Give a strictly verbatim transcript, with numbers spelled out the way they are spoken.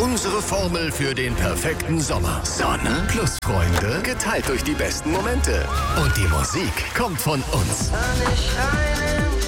Unsere Formel für den perfekten Sommer. Sonne plus Freunde, geteilt durch die besten Momente. Und die Musik kommt von uns.